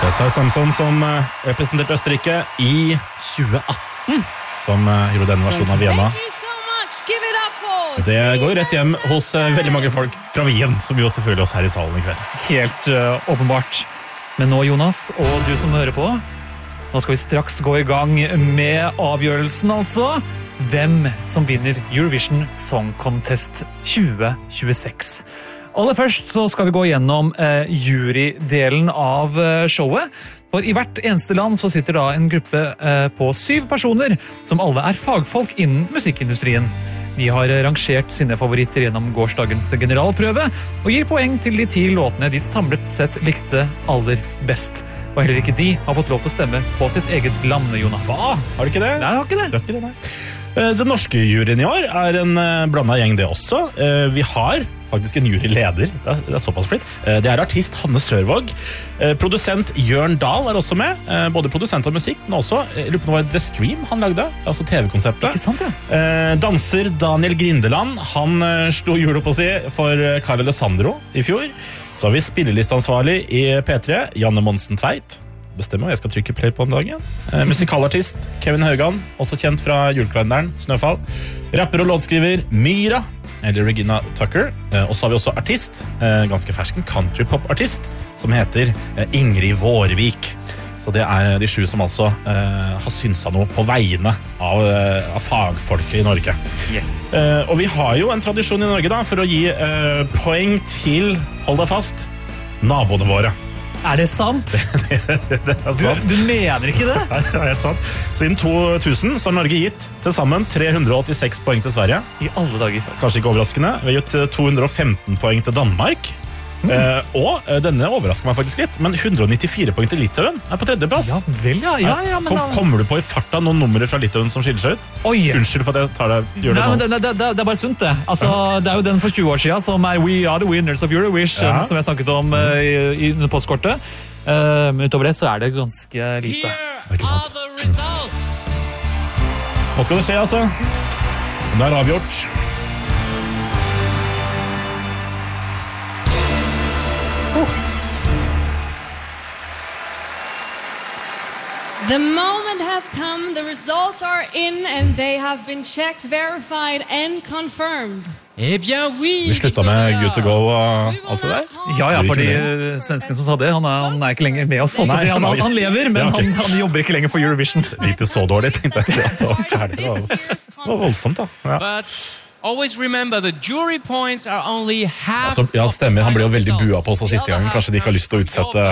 Cesar Samson som representerte Østerrike I 2018, som gjorde denne versjonen av Vienna. Det går rett hjem hos veldig mange folk fra Wien, som jo selvfølgelig også her I salen I kveld. Helt åpenbart. Men nå, Jonas, og du som hører på, nå skal vi straks gå I gang med avgjørelsen, altså. Hvem som vinner Eurovision Song Contest 2026. Aller først så skal vi gå gjennom jurydelen av showet. For I hvert eneste land så sitter da en gruppe på 7 personer, som alle fagfolk innen musikkindustrien. De har rangert sine favoritter gjennom gårsdagens generalprøve, og gir poeng til de 10 låtene de samlet sett likte aller best. Og heller ikke de har fått lov til å stemme på sitt eget land, Jonas. Hva? Har du ikke det? Nei, jeg har ikke det. Du har ikke det, nei. Den norske juryen I år en blandet gjeng det også. Vi har faktisk en juryleder, det såpass blitt. Det artist Hanne Sørvåg. Produsent Jørn Dahl også med. Både produsent av musikk, men også, jeg lurer på det var The Stream han lagde, altså TV-konseptet. Ikke sant, ja? Danser Daniel Grindeland, han slo hjulet på seg for Carl Alessandro I fjor. Så har vi spillelistansvarlig I P3, Janne Monsen Tveit. Bestemmer, jeg skal trykke play på om dagen. Musikalartist Kevin Haugan, også kjent fra julekalenderen Snøfall. Rapper og låtskriver Myra, eller Regina Tucker. Og så har vi også artist, ganske fersken countrypop-artist, som heter Ingrid Vårvik. Så det de 7 som altså har synsa noe på vegne av fagfolket I Norge. Yes. Og vi har jo en tradisjon I Norge da, for å gi poeng til, hold deg fast, naboene våre. Det sant? Det sant. Du mener ikke det? Nei, det helt sant. Siden 2000 så har Norge gitt til sammen 386 poeng til Sverige. I alle dager. Kanskje ikke overraskende. Vi har gitt 215 poeng til Danmark. Og denne overrasker meg faktisk litt, men 194 poeng til Litauen på 3. plass. Ja vel, ja. Men Kommer du på I farta noen numre fra Litauen som skiller seg ut? Oi. Unnskyld for at jeg gjør det nå. Nei, men det bare sunt det. Altså, det jo den for 20 år siden som We Are the Winners of Eurovision, som jeg snakket om I postkortet. Men utover det så det ganske lite. Ikke sant? Nå skal det skje, altså. Det avgjort. The moment has come, the results are in, and they have been checked, verified and confirmed. Eh bien oui. Vi sluttet med Good to Go og alt det der. Ja, fordi svensken som sa det, han ikke lenger med oss. Nei, han lever, men ja, okay. han jobber ikke lenger for Eurovision. Litt så dårlig, tenkte jeg. Det var ferdig. Det var voldsomt, da. Ja. But always remember the jury points are only half. Altså, ja, stemmer. Han ble jo veldig bua på oss siste gangen. Kanskje de ikke har lyst til å utsette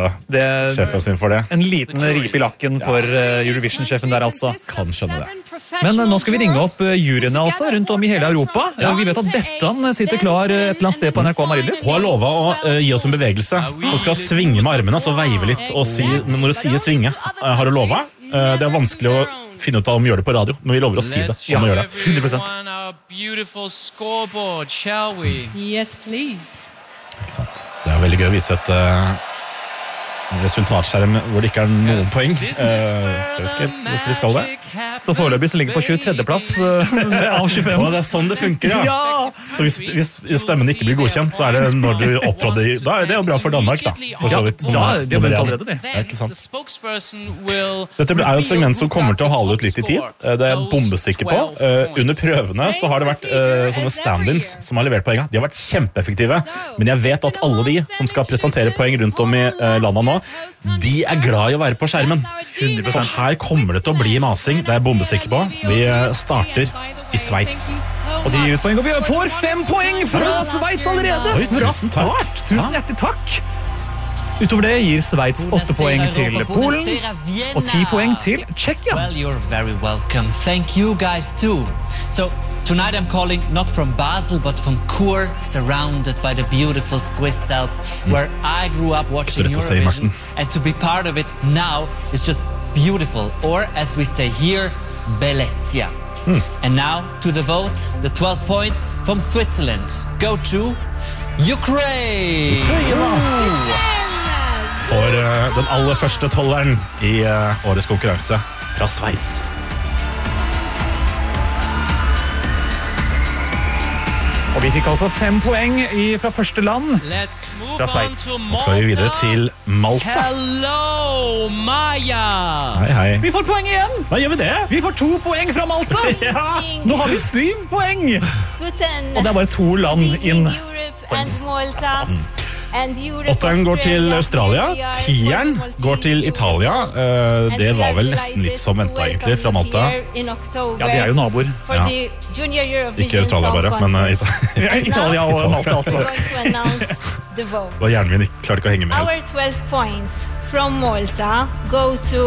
sjefen sin for det. En liten rip I lakken for Eurovision-sjefen der, altså. Kan skjønne det. Men nå skal vi ringe opp juryene, altså, rundt om I hele Europa. Vi vet at Bettan sitter klar et eller annet sted på NRK Marienlyst. Hun har lovet å gi oss en bevegelse. Hun skal svinge med armene, altså veive litt, og si, når du sier svinge, har du lovet? Det vanskelig å finne ut av om vi gjør det på radio, men vi lover å si det. Ja, 100%. Beautiful scoreboard, shall we? Yes, please. Ikke sant? Det veldig gøy å vise et resultatskjerm hvor det ikke noen poeng. Så jeg vet ikke helt hvorfor de skal det. Så foreløpig så ligger på 23. plass av 25. Og det sånn det funker, ja. Så hvis stemmen ikke blir godkjent, så det når du opptrådder. Da det jo bra for Danmark, da. For så vidt. Ja, de har begynt allerede, det. Ikke sant? Dette jo et segment som kommer til å hale ut litt I tid. Det bombesikker på. Under prøvene så har det vært sånne stand-ins som har levert poengene. De har vært kjempeeffektive, men jeg vet at alle de som skal presentere poeng rundt om I landet nå, de glad I å være på skjermen. 100%. Så her kommer det til å bli masing, det jeg bombesikker på. Vi starter I Sveits. Og de gir ut poeng, og vi får 5 poeng fra Sveits allerede. Oi, tusen takk. Tusen hjertelig takk. Utover det gir Sveits 8 poeng til Polen, og 10 poeng til Tsjekkia. Well, you're very welcome. Thank you guys too. So tonight I'm calling not from Basel, but from Chur, surrounded by the beautiful Swiss Alps, where I grew up watching Eurovision. And to be part of it now is just beautiful, or as we say here, bellezia. And now to the vote, the 12 points from Switzerland go to Ukraine! For den aller første tolleren I årets konkurranse fra Sveits. Og Og vi fikk altså 5 poeng fra første land. Let's move Fra on Sveits. to Nå skal vi videre Malta. til Malta. Hello, Maya. Hei. Vi får poeng igjen! Da gjør vi det. Vi får 2 poeng fra Malta! Ja. Nå har vi 7 poeng! Guten Og det er bare 2 land inn. Europe and Malta. And Europe, 8-eren går til Australia, 10-eren går til Italia. Det var vel nesten litt som ventet egentlig fra Malta. Ja, de er jo naboer. Ja. Ikke Australia bare, men Italia og Malta, altså. det var hjernen min klarte ikke å henge med Our helt. 12 points from Malta go to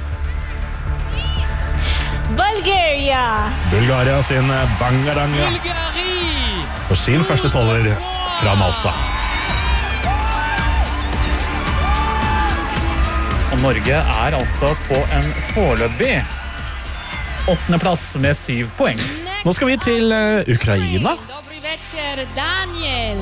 Bulgaria. Bulgaria sin bangaranga Bulgarie. for sin første 12-er fra Malta. Og Norge er altså på en foreløpig 8. plass med 7 poeng. Nå skal vi til Ukraina. Dobry večer, Daniel.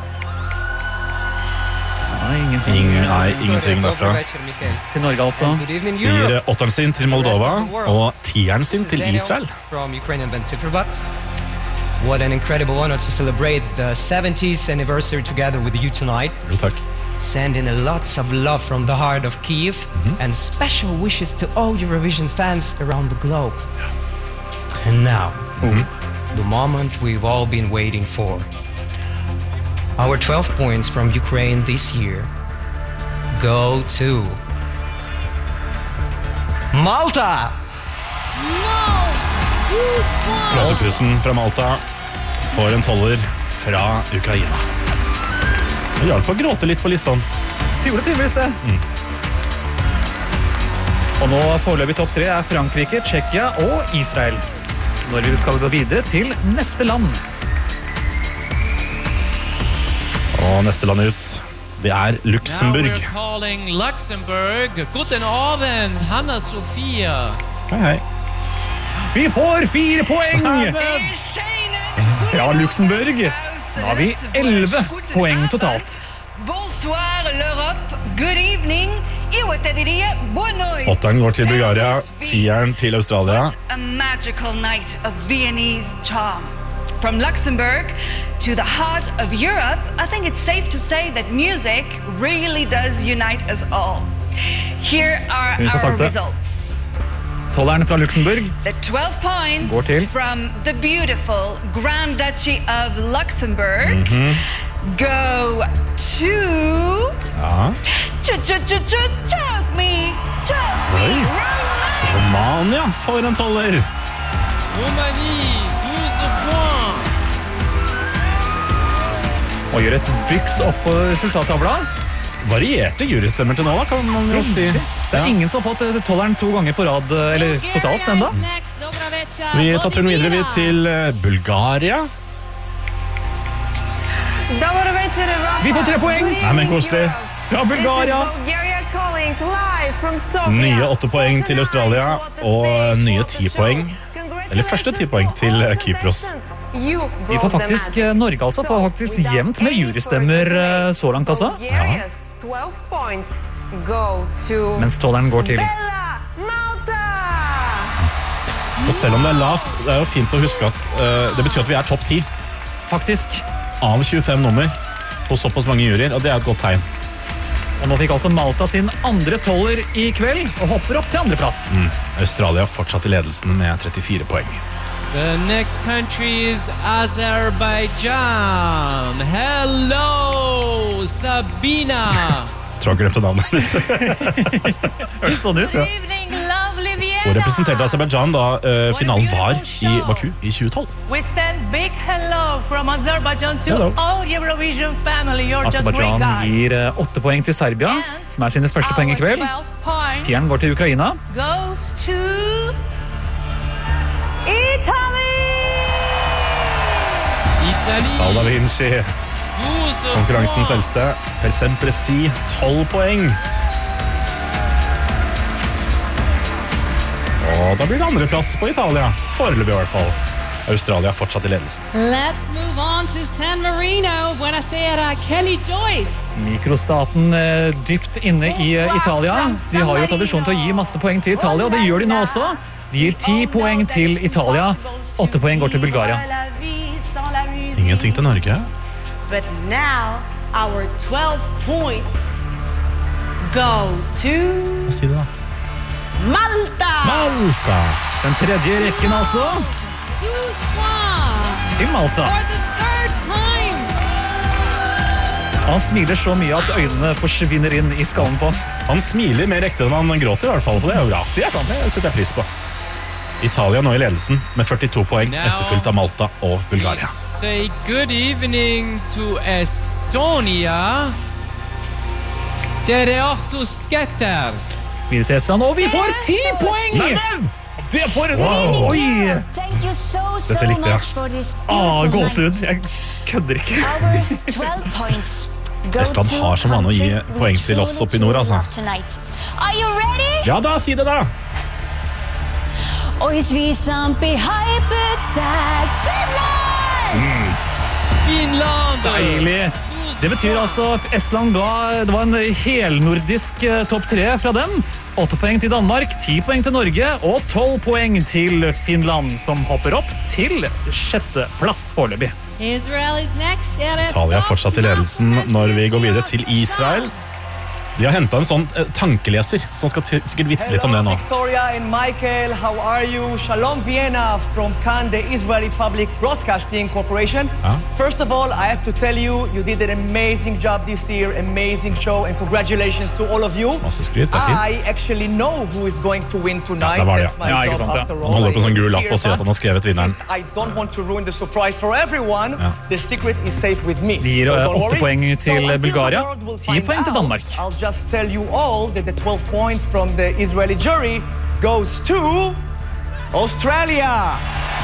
Nei, Ingenting derfra. til Norge altså. De gir 8-eren sin til Moldova og 10-eren sin til Israel. From Ukrainian band Cifrebat. What an incredible honor to celebrate the 70th anniversary together with you tonight. Jo, takk. Sending lots of love from the heart of Kyiv and special wishes to all Eurovision fans around the globe. And now, the moment we've all been waiting for. Our 12 points from Ukraine this year go to Malta! Fløtepussen fra Malta får en 12-er fra Ukraina. Det hjalp å gråte litt på listen. Gjorde tydeligvis det. Og nå foreløpig topp 3 er Frankrike, Tsjekkia og Israel. Når vi skal gå videre til neste land. Og neste land ut, det er Now Luxemburg. we're calling Luxembourg. Guten Abend, Hanna Sofia. Hei. Vi får 4 poeng fra Luxemburg. Nå har vi 11 poeng totalt. Bonsoir l'Europe, good evening, Iwatadiria, Bonoy. 8-eren går til Bulgaria, 10-eren til Australia. A magical night of Viennese charm. From Luxembourg to the heart of Europe, I think it's safe to say that music really does unite us all. Here are Vi får our sagt det. results. 12-eren fra Luxemburg. The 12 points Går til. from the beautiful Grand Duchy of Luxembourg go to... Ja. Choke me, Oi. Romania. Romania får en 12-er. Roumanie, 12 points. Og gjør et byks opp på resultattavla. Varierte jurystemmer til nå, da, kan man jo si. Det er ingen som har fått 12-eren 2 ganger på rad, eller totalt enda. Vi tar turen videre vi til Bulgaria. Vi får 3 poeng Nei, men koselig. fra Bulgaria. Nye 8 poeng til Australia og nye 10 poeng. Eller første 10 poeng til Kypros. Vi får faktisk, Norge altså, får faktisk jevnt med jurystemmer så langt, altså. Mens 12-eren går til. Og selv om det er lavt, det er jo fint å huske at det betyr at vi er topp 10 Faktisk. av 25 nummer på såpass mange juryer, og det er et godt tegn. Og nå fikk altså Malta sin andre 12-er i kveld, og hopper opp til andreplass. Australia fortsatt i ledelsen med 34 poeng. The next country is Azerbaijan. Hello, Sabina. Tror jeg glemte navnet hennes. Høres sånn ut, ja. Og representerte Azerbaijan da finalen var i Baku i 2012. We send big hello from Azerbaijan to Hello. all Eurovision family. You're just great Azerbaijan guys. gir 8 poeng til Serbia, som er sine første poeng i kveld. Our 12 point 10-eren går til Ukraina. goes to Italy. Italie, Salda Vinci, 12 konkurransens points. eldste. Per Sempresi, 12 poeng. Og da blir det andreplass på Italia. Foreløpig i hvert fall. Australia fortsatt i ledelsen. Let's move on to San Marino. Buonasera, Kelly Joyce. Mikrostaten dypt inne i Italia. De har jo tradisjon til å gi masse poeng til Italia, og det gjør de nå også. De gir 10 poeng til Italia. 8 poeng går til Bulgaria. ingenting til Norge. But now our 12 points go to Si det da. Malta. Malta. Den tredje rekken altså. Til Malta. For the third time. Han smiler så mye at øynene forsvinner inn I skallen på han. Han smiler mer ekte enn han gråter I hvert fall, så det jo bra. Det sant. Det setter jeg pris på. Italia nå I ledelsen med 42 poeng, etterfulgt av Malta og Bulgaria. Say good evening to Estonia. Dere Artus Getter. Videre til Estland, og vi får 10 poeng! Det får en... Oi! Dette likte jeg. Gåsehud. Jeg kødder ikke. Estland har som vane å gi poeng til oss oppe I nord, altså. Ja da, si det da! Finland! Deilig! Det betyr altså at Estland det var en helnordisk topp 3 fra dem. 8 poeng til Danmark, 10 poeng til Norge og 12 poeng til Finland, som hopper opp til 6. plass foreløpig. Italia fortsatt I ledelsen når vi går videre til Israel. De har hentet en sånn tankeleser som skal sikkert vitse litt om det nå. Victoria and Michael, how are you? Shalom Vienna from Cannes, the Israeli Public Broadcasting Corporation. First of all, I have to tell you, you did an amazing job this year, amazing show, and congratulations to all of you. Masse skryt, det fint. I actually know who is going to win tonight. Ja, det var det. That's my Ja, ikke job sant, ja. after all. Han holder på sånn gul lapp og sier at han har skrevet vinneren. I don't want to ruin the surprise for everyone. The secret is safe with me. De gir 8 poeng til Bulgaria, 10 poeng til Danmark. I'll just tell you all that the 12 points from the Israeli jury goes to Australia.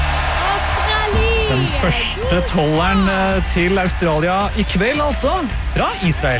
Den første 12eren til Australia I kveld, altså, fra Israel.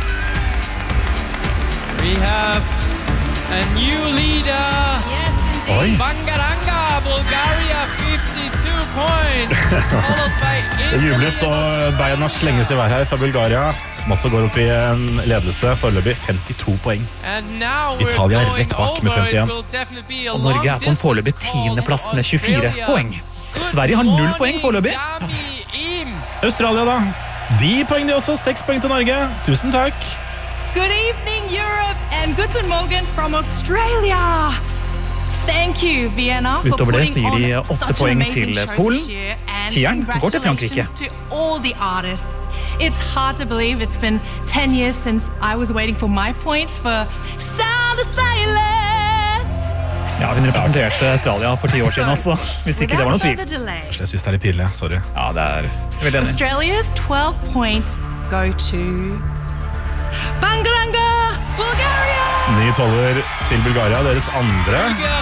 We have a new leader. Yes, indeed. Bangaranga, Bulgaria, 52 points. Followed by Det jubles og beina slenges I vær her fra Bulgaria, som også går opp I en ledelse, foreløpig 52 poeng. Italia rett bak med 51. Og Norge på en foreløpig 10. plass med 24 poeng. Sverige har 0 poeng foreløpig. Australia da, de poeng de også, 6 poeng til Norge. Tusen takk. Good evening, Europe, and guten Morgen from Australia. Thank you, Vienna, for Utover det putting så gir de on 8 such an poeng amazing til show Polen. this year, and 10eren går til Frankrike. congratulations to all the artists. It's hard to believe it's been 10 years since I was waiting for my points for Sound of Silence. Ja, hun representerte Australia for 10 år siden, altså. Hvis ikke det var noe tvil. Jeg synes det litt pinlig, sorry. Ja, det veldig enig. Australia's 12 points go to Bangaranga, Bulgaria. 9 12-er til Bulgaria, deres andre.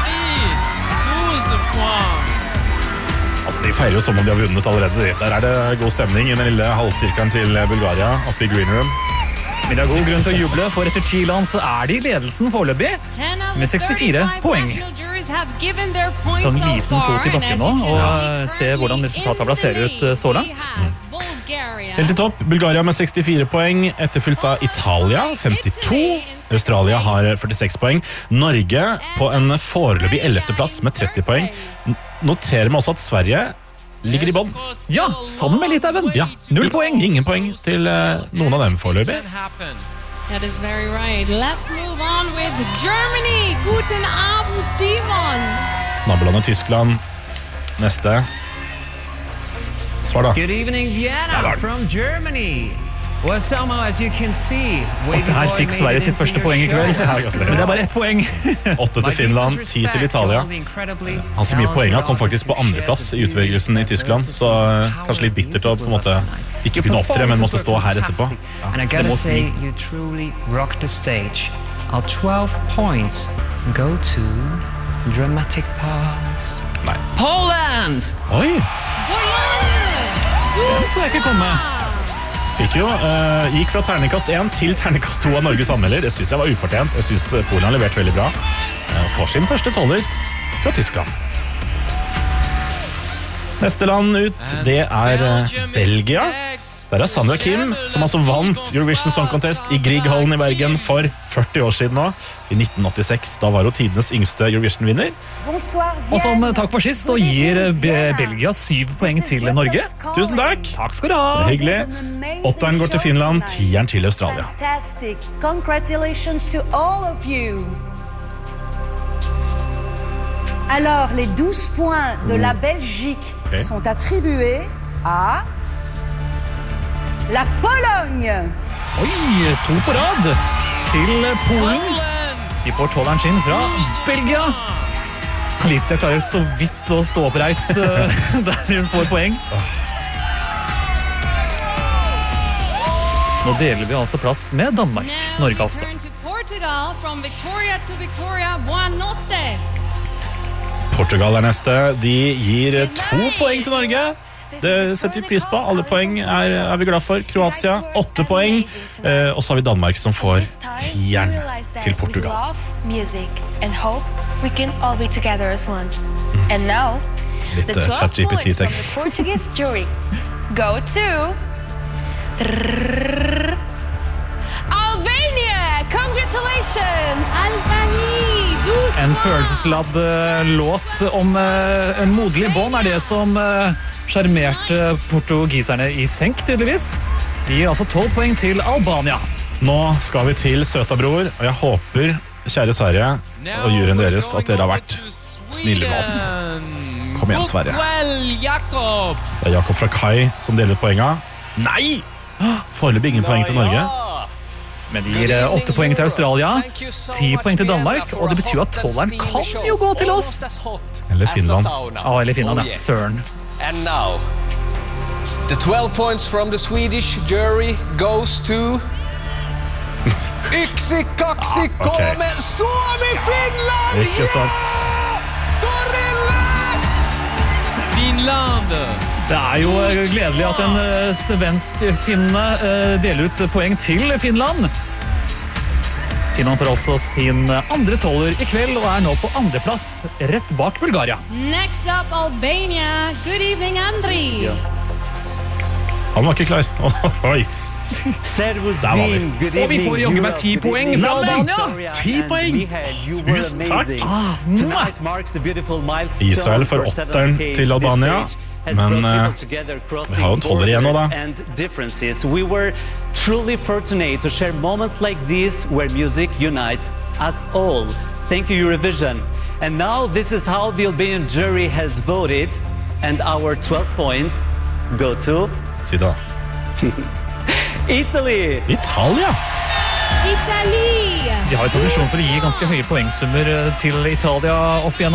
Altså, de feirer jo som om de har vunnet allerede. Der det god stemning I den lille halvsirkelen til Bulgaria, oppe I Green Room. Men det god grunn til å juble, for etter 10 land så de I ledelsen foreløpig, med 64 poeng. Skal en liten fot I bakken nå, og se hvordan resultatet ser ut så langt. Helt I topp, Bulgaria med 64 poeng, etterfulgt av Italia, 52. Australia har 46 poeng. Norge på en foreløpig 11. plass med 30 poeng. Noterer vi også at Sverige ligger I bånd. Ja, sammen med Litauen. Ja, 0 poeng. Ingen poeng til noen av dem foreløpig. That is very right. Let's move on with Germany. Guten Abend, Simon. Nabolandet Tyskland. Neste. Svar da. Good evening, Vienna from Germany. Well, Selma, as you can see, Og der fikk Sverige sitt første poeng I kveld. Men det bare 1 poeng. 8 til Finland, 10 til Italia. Han så mye poeng kom faktisk på andre plass I utvelgelsen I Tyskland, så kanskje litt bittert å på en måte ikke kunne opptre, men måtte stå her etterpå. And I gotta say, you truly rocked the stage. Our 12 points go to Dramatic Pause. Nei. Poland! Oi! Den så jeg ikke komme. Fikk jo, gikk fra terningkast 1 til terningkast 2 av Norges anmelder. Det synes jeg var ufortjent. Jeg synes Polen har levert veldig bra. Får sin første 12-er fra Tyskland. Neste land ut, det Belgia. Der Sandra Kim, som altså vant Eurovision Song Contest i Grieghallen i Bergen for 40 år siden nå. I 1986, da var hun tidenes yngste Eurovision-vinner. Og som takk for sist, så gir Belgia 7 poeng til Norge. Tusen takk. Takk skal du ha. Det er hyggelig. 8-eren går til Finland, 10-eren til Australia. Fantastic. Congratulations to all of you. Alors, les 12 points de la Belgique sont attribués à la Pologne. Oi, 2 på rad til Polen. De får 12-eren sin fra Belgia. Alicia klarer så vidt å stå oppreist der hun får poeng. Nå deler vi altså plass med Danmark. Norge altså. Portugal neste. De gir 2 poeng til Norge. Det setter vi pris på. Alle poeng er vi glad for. Kroatia 8 poeng. Og så har vi Danmark som får 10-eren til Portugal. Litt ChatGPT-tekst. Go to Albania! Congratulations! En følelsesladd låt om en moderlig bånd er det som skjermerte portugiserne i senk, tydeligvis. De gir altså 12 poeng til Albania. Nå skal vi til Søtabror, og jeg håper, kjære Sverige og juryen deres, at dere har vært snille med oss. Kom igjen, Sverige. Det er Jakob fra Kai som deler poenga. Nei! Foreløpig ingen poeng til Norge. Men de gir 8 poeng til Australia, 10 poeng til Danmark, og det betyr at 12-eren kan jo gå til oss. Eller Finland. Eller Finland, ja. Søren. And now, the 12 points from the Swedish jury goes to Yksi, kaksi, kolme, Suomi, Finland! Ikke sant. Finland! Det er jo gledelig at en svensk finne deler ut poeng til Finland. Finland får altså sin andre 12-er i kveld og er nå på andreplass rett bak Bulgaria. Next up, Albania. Good evening, Andri. Han var ikke klar. Oi. Der var vi. Og vi får jaggu meg 10 poeng fra Albania. 10 poeng! Tusen takk. Israel får 8-eren til Albania. Men vi har jo en 12-er igjen nå, da. We were truly fortunate to share moments like this where music unites us all. Thank you, Eurovision. And now this is how the Albanian jury has voted, and our 12 points go to... Si da. Italy! Italia! Italy! De har jo tradisjon for å gi ganske høye poengsummer til Italia opp igjennom.